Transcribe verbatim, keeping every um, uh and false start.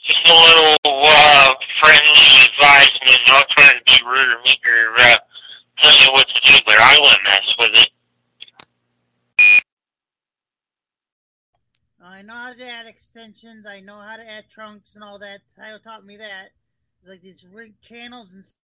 Just a little uh, friendly advisement, not trying to be rude or mean or uh, tell you what to do, but I wouldn't mess with it. I know how to add extensions. I know how to add trunks and all that. Tayo taught me that. It's like these ring channels and